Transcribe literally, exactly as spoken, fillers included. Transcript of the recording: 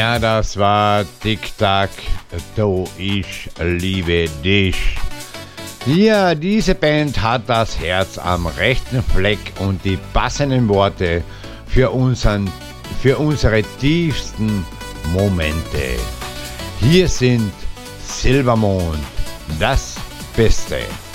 Ja, das war Tic-Tac, du, ich liebe dich. Ja, diese Band hat das Herz am rechten Fleck und die passenden Worte für, unseren, für unsere tiefsten Momente. Hier sind Silbermond, das Beste.